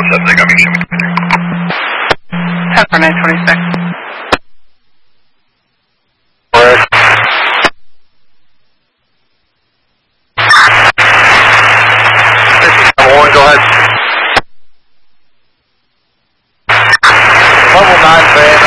7, they got me showing 10 for 926. Alright. Warren, go ahead. Level 9 fan.